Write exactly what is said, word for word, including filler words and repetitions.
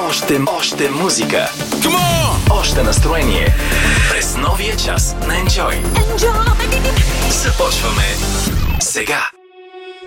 Още, още музика. Още настроение. През новия час на Enjoy. Enjoy! Започваме сега.